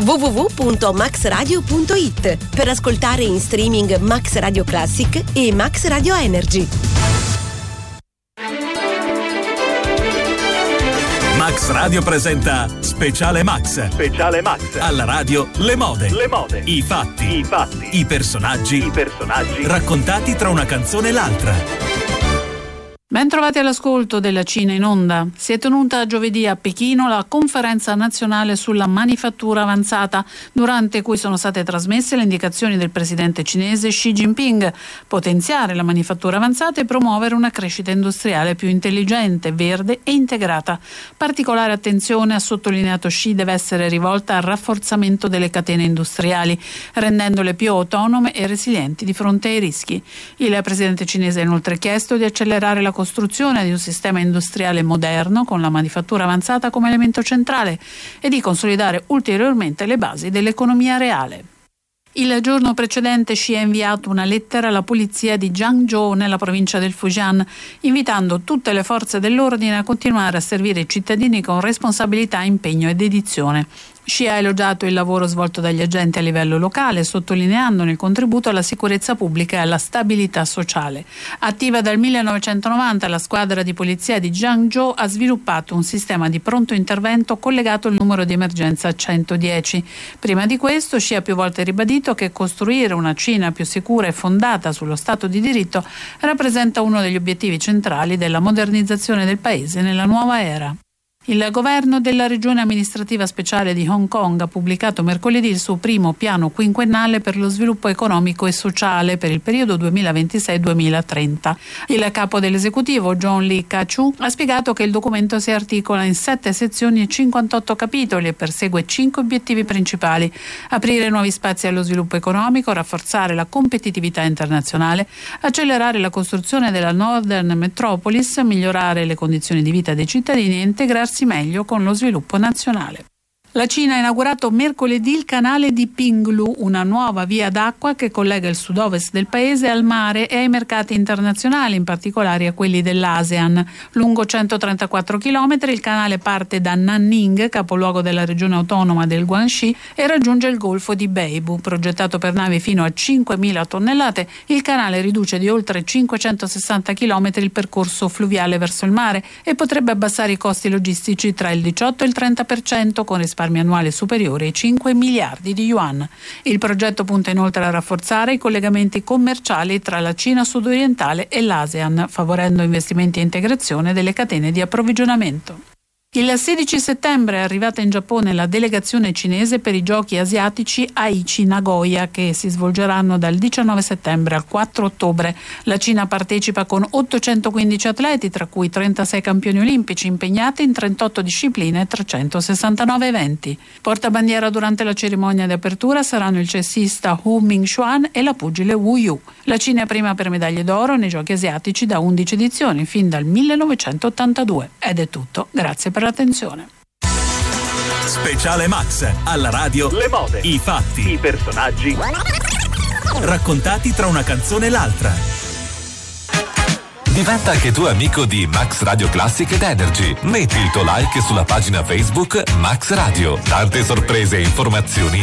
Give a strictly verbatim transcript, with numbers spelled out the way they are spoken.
w w w punto max radio punto i t per ascoltare in streaming Max Radio Classic e Max Radio Energy. Max Radio presenta Speciale Max. Speciale Max. Alla radio le mode. Le mode. I fatti. I fatti. I personaggi. I personaggi. Raccontati tra una canzone e l'altra. Ben trovati all'ascolto della Cina in onda. Si è tenuta giovedì a Pechino la conferenza nazionale sulla manifattura avanzata, durante cui sono state trasmesse le indicazioni del presidente cinese Xi Jinping: potenziare la manifattura avanzata e promuovere una crescita industriale più intelligente, verde e integrata. Particolare attenzione, ha sottolineato Xi, deve essere rivolta al rafforzamento delle catene industriali, rendendole più autonome e resilienti di fronte ai rischi. Il presidente cinese ha inoltre chiesto di accelerare la costruzione di un sistema industriale moderno con la manifattura avanzata come elemento centrale e di consolidare ulteriormente le basi dell'economia reale. Il giorno precedente Xi ha inviato una lettera alla polizia di Jiangzhou nella provincia del Fujian, invitando tutte le forze dell'ordine a continuare a servire i cittadini con responsabilità, impegno e dedizione. Xi ha elogiato il lavoro svolto dagli agenti a livello locale, sottolineandone il contributo alla sicurezza pubblica e alla stabilità sociale. Attiva dal millenovecentonovanta, la squadra di polizia di Jiangzhou ha sviluppato un sistema di pronto intervento collegato al numero di emergenza centodieci. Prima di questo, Xi ha più volte ribadito che costruire una Cina più sicura e fondata sullo Stato di diritto rappresenta uno degli obiettivi centrali della modernizzazione del paese nella nuova era. Il governo della regione amministrativa speciale di Hong Kong ha pubblicato mercoledì il suo primo piano quinquennale per lo sviluppo economico e sociale per il periodo duemilaventisei duemilatrenta. Il capo dell'esecutivo, John Lee Ka-chiu, ha spiegato che il documento si articola in sette sezioni e cinquantotto capitoli e persegue cinque obiettivi principali: aprire nuovi spazi allo sviluppo economico, rafforzare la competitività internazionale, accelerare la costruzione della Northern Metropolis, migliorare le condizioni di vita dei cittadini e integrarsi meglio con lo sviluppo nazionale. La Cina ha inaugurato mercoledì il canale di Pinglu, una nuova via d'acqua che collega il sud-ovest del paese al mare e ai mercati internazionali, in particolare a quelli dell'ASEAN. Lungo centotrentaquattro chilometri, il canale parte da Nanning, capoluogo della regione autonoma del Guangxi, e raggiunge il golfo di Beibu. Progettato per navi fino a cinquemila tonnellate, il canale riduce di oltre cinquecentosessanta chilometri il percorso fluviale verso il mare e potrebbe abbassare i costi logistici tra il diciotto e il trenta per cento, con risparmi annuale superiore ai cinque miliardi di yuan. Il progetto punta inoltre a rafforzare i collegamenti commerciali tra la Cina sudorientale e l'ASEAN, favorendo investimenti e integrazione delle catene di approvvigionamento. Il sedici settembre è arrivata in Giappone la delegazione cinese per i giochi asiatici Aichi Nagoya, che si svolgeranno dal diciannove settembre al quattro ottobre. La Cina partecipa con ottocentoquindici atleti, tra cui trentasei campioni olimpici impegnati in trentotto discipline e trecentosessantanove eventi. Portabandiera durante la cerimonia di apertura saranno il cestista Hu Mingxuan e la pugile Wu Yu. La Cina è prima per medaglie d'oro nei giochi asiatici da undici edizioni, fin dal millenovecentottantadue. Ed è tutto, grazie per l'attenzione. Speciale Max, alla radio le mode, i fatti, i personaggi, raccontati tra una canzone e l'altra. Diventa anche tu amico di Max Radio Classic ed Energy. Metti il tuo like sulla pagina Facebook Max Radio. Tante sorprese e informazioni